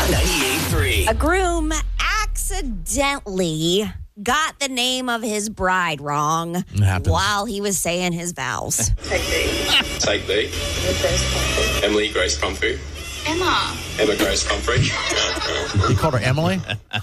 98.3. A groom accidentally got the name of his bride wrong while he was saying his vows. Take B. Emily Grace Pumphrey. Emma Grace Pumphrey. You called her Emily?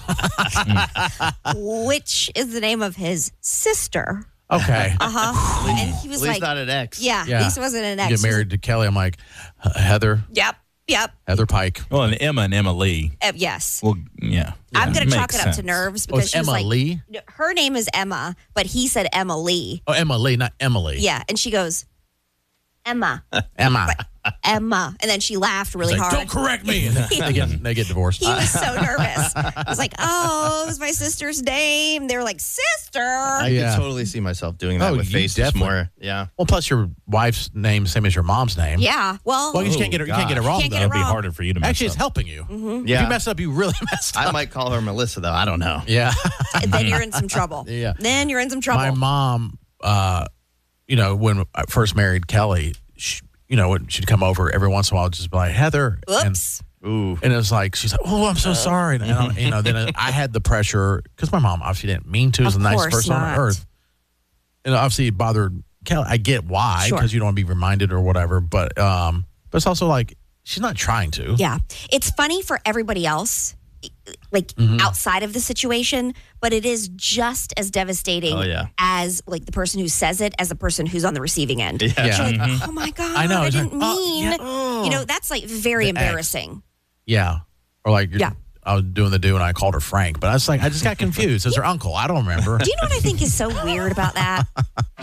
Which is the name of his sister. Okay. Uh-huh. And he was At least like, not an ex. yeah, at least it wasn't an ex. You get married to Kelly. I'm like, Heather. Yep. Heather Pike. Well, and Emma and Emma Lee. Yes. Well, yeah. I'm going to chalk Makes it up to sense. nerves Oh, because it's she was Emma like, Lee? her name is Emma, but he said Emma Lee. Oh, Emma Lee, not Emily. Yeah. And she goes, Emma. Emma. Emma. And then she laughed really It's like, hard. don't correct me. they get divorced. He was so nervous. I was like, oh, it was my sister's name. They were like, sister. I Yeah. could totally see myself doing that Oh, with you faces definitely- more. Yeah. Well, plus your wife's name, same as your mom's name. Yeah. Well, Well, you just can't get it. You can't get it wrong Can't get though. it It'd be wrong. harder for you to mess Actually, it's up. helping you. If Yeah. you mess up, you really messed up. I might call her Melissa, though. I don't know. Yeah. then you're in some trouble. Yeah. Then you're in some trouble. My mom, when I first married Kelly, when she'd come over every once in a while, just be like, Heather. Oops. Ooh. And it was like, she's like, oh, I'm so sorry. And then I had the pressure because my mom obviously didn't mean to. Was Of the nicest course person on not. earth. And obviously it bothered Kelly. I get why, Sure. because you don't want to be reminded or whatever. But it's also like, she's not trying to. Yeah. It's funny for everybody else, like outside of the situation, but it is just as devastating Oh, yeah. as like the person who says it as the person who's on the receiving end. Yeah. You're like, oh my God, I know. I It's didn't like, mean. That's like very The ex. embarrassing. Yeah. Or like, Yeah. I was doing the do and I called her Frank. But I was like, I just got confused. As her uncle. I don't remember. Do you know what I think is so weird about that?